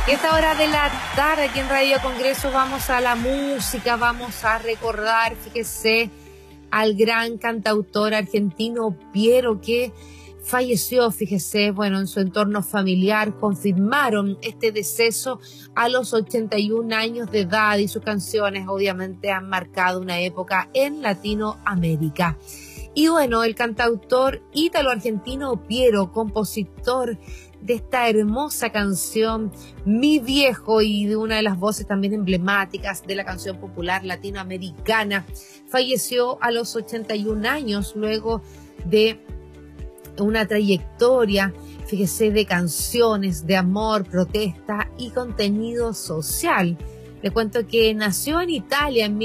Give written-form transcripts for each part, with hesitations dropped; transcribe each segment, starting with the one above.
Y a esta hora de la tarde aquí en Radio Congreso vamos a la música, vamos a recordar, fíjese, al gran cantautor argentino Piero, que falleció, fíjese, bueno, en su entorno familiar confirmaron este deceso a los 81 años de edad, y sus canciones obviamente han marcado una época en Latinoamérica. Y bueno, el cantautor ítalo-argentino Piero, compositor de esta hermosa canción Mi Viejo y de una de las voces también emblemáticas de la canción popular latinoamericana, falleció a los 81 años luego de una trayectoria, fíjese, de canciones de amor, protesta y contenido social. Le cuento que nació en Italia en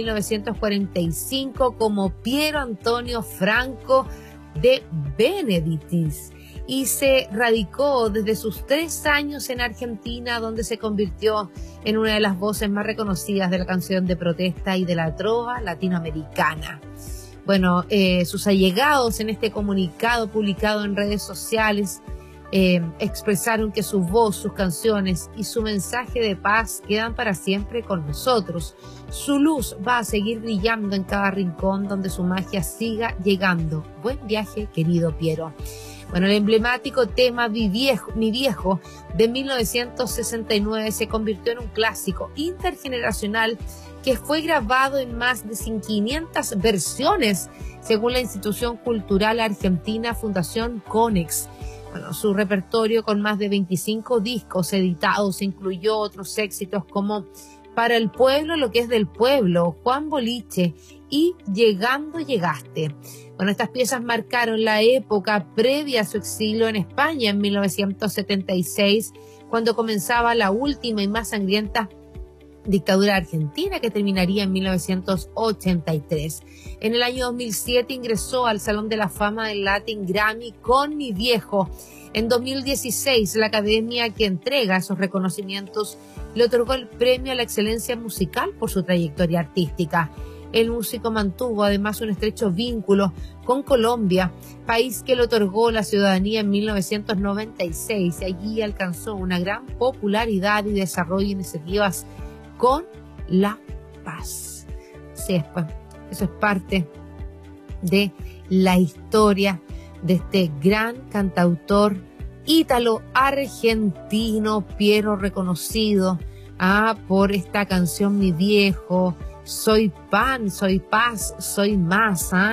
1945 como Piero Antonio Franco de Benedictis y se radicó desde sus 3 años en Argentina, donde se convirtió en una de las voces más reconocidas de la canción de protesta y de la trova latinoamericana. Bueno, sus allegados en este comunicado publicado en redes sociales expresaron que su voz, sus canciones y su mensaje de paz quedan para siempre con nosotros. Su luz va a seguir brillando en cada rincón donde su magia siga llegando. Buen viaje, querido Piero. Bueno, el emblemático tema Mi Viejo de 1969 se convirtió en un clásico intergeneracional que fue grabado en más de 500 versiones, según la institución cultural argentina Fundación Conex. Bueno, su repertorio con más de 25 discos editados incluyó otros éxitos como Para el Pueblo, lo que es del pueblo, Juan Boliche y Llegando Llegaste. Bueno, estas piezas marcaron la época previa a su exilio en España en 1976, cuando comenzaba la última y más sangrienta dictadura argentina, que terminaría en 1983. En el año 2007 ingresó al Salón de la Fama del Latin Grammy con Mi Viejo. En 2016, la academia que entrega esos reconocimientos le otorgó el premio a la excelencia musical por su trayectoria artística. El músico mantuvo además un estrecho vínculo con Colombia, país que le otorgó la ciudadanía en 1996, y allí alcanzó una gran popularidad y desarrolló iniciativas con la paz. Sí, pues, eso es parte de la historia de este gran cantautor ítalo-argentino Piero, reconocido por esta canción Mi Viejo, Soy pan, soy paz, soy más.